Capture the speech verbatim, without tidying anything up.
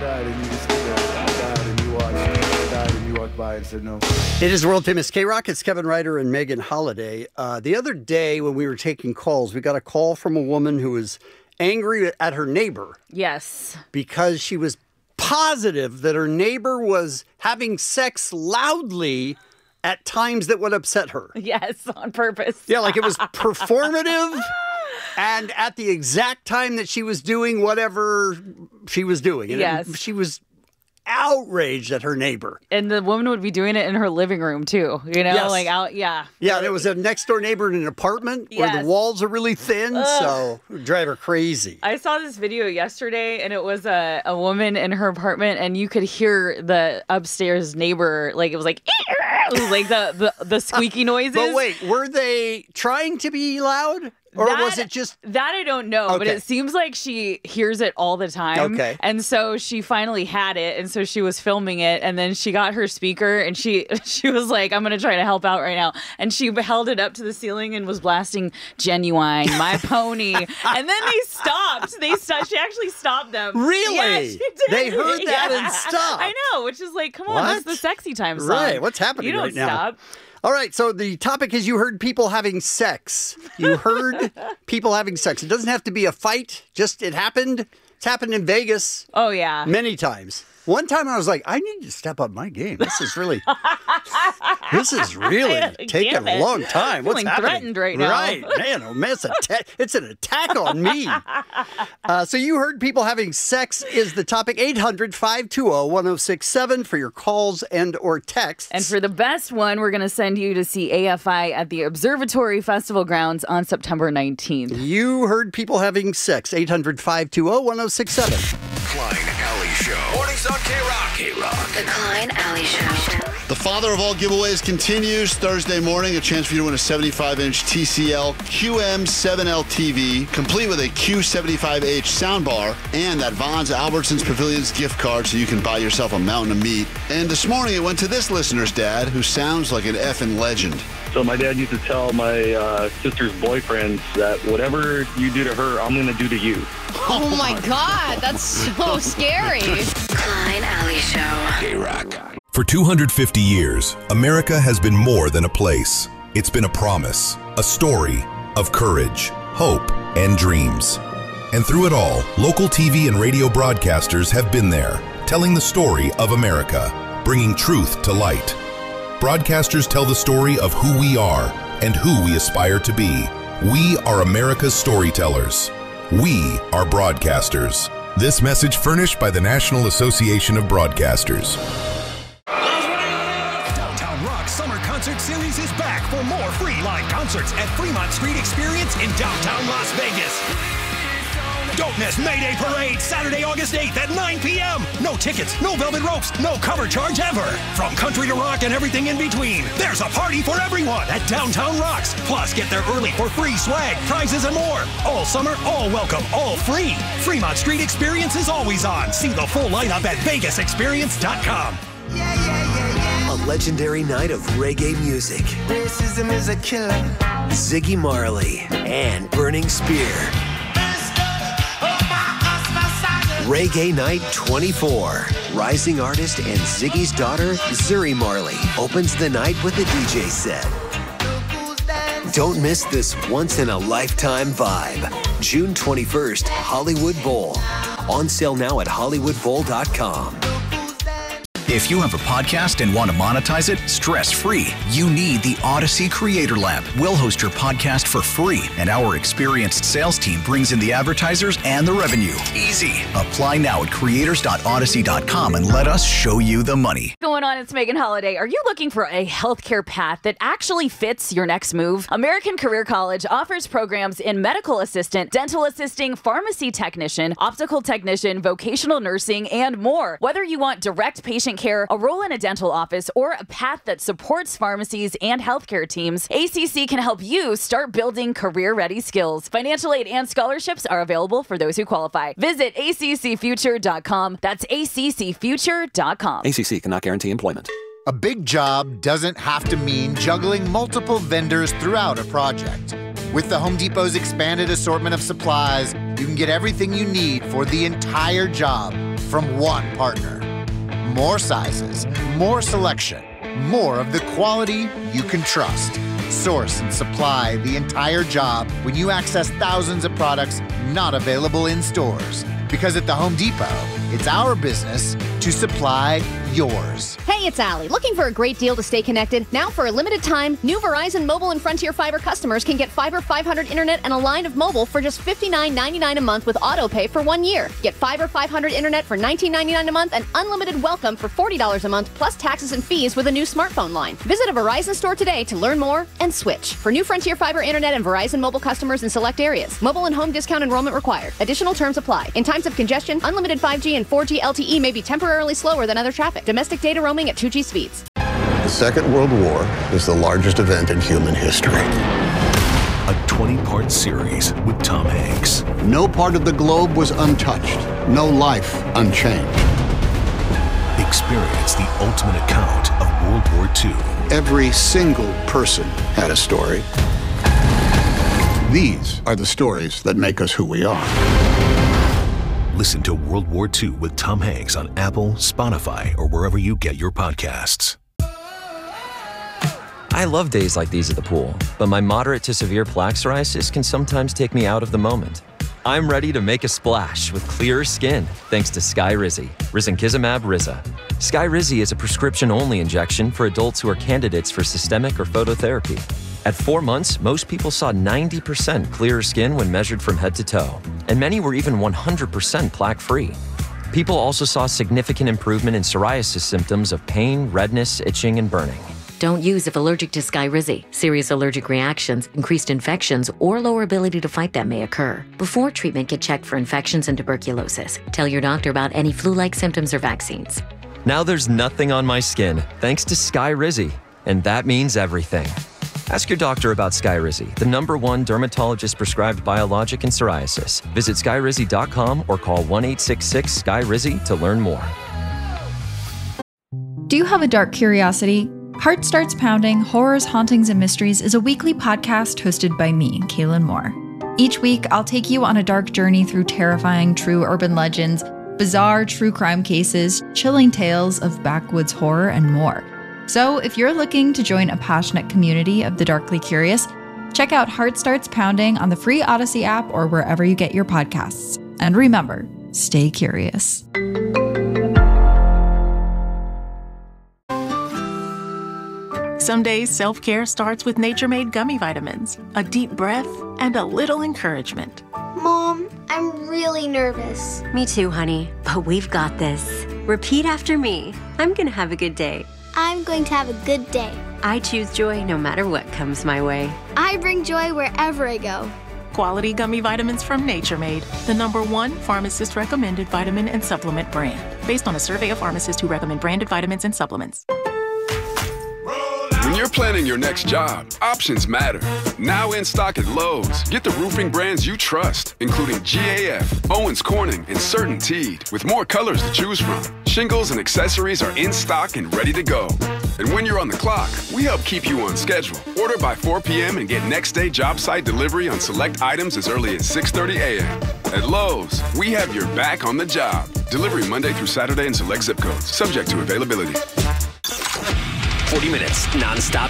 died and you just did that. I died and you watched. I died and you walked by and said no. It is world famous K-Rock. It's Kevin Ryder and Megan Holiday. Uh, the other day when we were taking calls, we got a call from a woman who was angry at her neighbor. Yes. Because she was positive that her neighbor was having sex loudly at times that would upset her. Yes, on purpose. Yeah, like it was performative and at the exact time that she was doing whatever she was doing. And yes. it, she was outraged at her neighbor. And the woman would be doing it in her living room, too. You know, yes. like out, yeah. Yeah, there was a next door neighbor in an apartment yes. where the walls are really thin, Ugh. so it would drive her crazy. I saw this video yesterday, and it was a, a woman in her apartment, and you could hear the upstairs neighbor, like, it was like, it was like the, the, the squeaky noises. But wait, were they trying to be loud? Or that, was it just... That I don't know, okay. but it seems like she hears it all the time. Okay. And so she finally had it, and so she was filming it, and then she got her speaker, and she she was like, I'm going to try to help out right now. And she held it up to the ceiling and was blasting Genuine, My Pony. And then they stopped. They stopped. She actually stopped them. Really? Yeah, she did. They heard that yeah. and stopped. I know, which is like, come on, what? that's the sexy time song. Right, what's happening you don't right now? Stop. All right, so the topic is you heard people having sex. You heard people having sex. It doesn't have to be a fight, just it happened. It's happened in Vegas. Oh, yeah. Many times. One time I was like, I need to step up my game. This is really, this is really taking a long time. What's feeling happening? Threatened right now. Right, man, oh man, it's, a ta- it's an attack on me. Uh, so you heard people having sex is the topic. eight hundred, five two zero, one zero six seven for your calls and or texts. And for the best one, we're going to send you to see A F I at the Observatory Festival grounds on September nineteenth. You heard people having sex. eight hundred, five two zero, one zero six seven. Klein Alley Show. Mornings on K-Rock. K-Rock. The Klein Alley Show. The father of all giveaways continues Thursday morning. A chance for you to win a seventy-five inch T C L Q M seven L T V, complete with a Q seventy-five H soundbar and that Vons Albertsons Pavilions gift card so you can buy yourself a mountain of meat. And this morning it went to this listener's dad, who sounds like an effing legend. So my dad used to tell my uh, sister's boyfriends that whatever you do to her, I'm going to do to you. Oh, my God. That's so scary. Klein Alley Show. K-Rock. For two hundred fifty years, America has been more than a place. It's been a promise, a story of courage, hope, and dreams. And through it all, local T V and radio broadcasters have been there, telling the story of America, bringing truth to light. Broadcasters tell the story of who we are and who we aspire to be. We are America's storytellers. We are broadcasters. This message furnished by the National Association of Broadcasters. Downtown Rock Summer Concert Series is back for more free live concerts at Fremont Street Experience in downtown Las Vegas. Don't miss Mayday Parade, Saturday, August eighth at nine p.m. No tickets, no velvet ropes, no cover charge ever. From country to rock and everything in between, there's a party for everyone at Downtown Rocks. Plus, get there early for free swag, prizes, and more. All summer, all welcome, all free. Fremont Street Experience is always on. See the full lineup at vegas experience dot com. Yeah, yeah, yeah, yeah. A legendary night of reggae music. Racism is a killer. Ziggy Marley and Burning Spear. Reggae Night twenty-four. Rising artist and Ziggy's daughter, Zuri Marley, opens the night with a D J set. Don't miss this once-in-a-lifetime vibe. June twenty-first, Hollywood Bowl. On sale now at hollywood bowl dot com. If you have a podcast and want to monetize it stress-free, you need the Odyssey Creator Lab. We'll host your podcast for free, and our experienced sales team brings in the advertisers and the revenue. Easy. Apply now at creators dot odyssey dot com and let us show you the money. What's going on? It's Megan Holiday. Are you looking for a healthcare path that actually fits your next move? American Career College offers programs in medical assistant, dental assisting, pharmacy technician, optical technician, vocational nursing, and more. Whether you want direct patient care, a role in a dental office, or a path that supports pharmacies and healthcare teams, A C C can help you start building career-ready skills. Financial aid and scholarships are available for those who qualify. Visit A C C future dot com. That's A C C future dot com. A C C cannot guarantee employment. A big job doesn't have to mean juggling multiple vendors throughout a project. With the Home Depot's expanded assortment of supplies, you can get everything you need for the entire job from one partner. More sizes, more selection, more of the quality you can trust. Source and supply the entire job when you access thousands of products not available in stores. Because at the Home Depot, it's our business to supply yours. Hey, it's Allie. Looking for a great deal to stay connected? Now, for a limited time, new Verizon Mobile and Frontier Fiber customers can get Fiber five hundred Internet and a line of mobile for just fifty-nine ninety-nine a month with auto pay for one year. Get Fiber five hundred Internet for nineteen ninety-nine a month and unlimited welcome for forty dollars a month plus taxes and fees with a new smartphone line. Visit a Verizon store today to learn more and switch. For new Frontier Fiber Internet and Verizon Mobile customers in select areas, mobile and home discount enrollment required. Additional terms apply. In times of congestion, unlimited five G and four G L T E may be temporarily slower than other traffic. Domestic data roaming at two G speeds. The Second World War is the largest event in human history. A twenty-part series with Tom Hanks. No part of the globe was untouched. No life unchanged. Experience the ultimate account of World War Two. Every single person had a story. These are the stories that make us who we are. Listen to World War Two with Tom Hanks on Apple, Spotify, or wherever you get your podcasts. I love days like these at the pool, but my moderate to severe plaque psoriasis can sometimes take me out of the moment. I'm ready to make a splash with clearer skin thanks to Skyrizi, Risankizumab Riza. Skyrizi is a prescription-only injection for adults who are candidates for systemic or phototherapy. At four months, most people saw ninety percent clearer skin when measured from head to toe, and many were even one hundred percent plaque-free. People also saw significant improvement in psoriasis symptoms of pain, redness, itching, and burning. Don't use if allergic to Skyrizi. Serious allergic reactions, increased infections, or lower ability to fight them may occur. Before treatment, get checked for infections and tuberculosis. Tell your doctor about any flu-like symptoms or vaccines. Now there's nothing on my skin thanks to Skyrizi, and that means everything. Ask your doctor about Skyrizi, the number one dermatologist-prescribed biologic in psoriasis. Visit skyrizi dot com or call one eight six six S K Y R I Z Y to learn more. Do you have a dark curiosity? Heart Starts Pounding, Horrors, Hauntings, and Mysteries is a weekly podcast hosted by me, Kaylin Moore. Each week, I'll take you on a dark journey through terrifying true urban legends, bizarre true crime cases, chilling tales of backwoods horror, and more. So if you're looking to join a passionate community of the darkly curious, check out Heart Starts Pounding on the free Odyssey app or wherever you get your podcasts. And remember, stay curious. Some days self-care starts with Nature Made gummy vitamins, a deep breath, and a little encouragement. Mom, I'm really nervous. Me too, honey, but we've got this. Repeat after me. I'm gonna have a good day. I'm going to have a good day. I choose joy no matter what comes my way. I bring joy wherever I go. Quality gummy vitamins from Nature Made, the number one pharmacist-recommended vitamin and supplement brand, based on a survey of pharmacists who recommend branded vitamins and supplements. When you're planning your next job, options matter. Now in stock at Lowe's, get the roofing brands you trust, including G A F, Owens Corning, and CertainTeed, with more colors to choose from. Shingles and accessories are in stock and ready to go. And when you're on the clock, we help keep you on schedule. Order by four p.m. and get next day job site delivery on select items as early as six thirty a.m. At Lowe's, we have your back on the job. Delivery Monday through Saturday in select zip codes, subject to availability. forty minutes, non-stop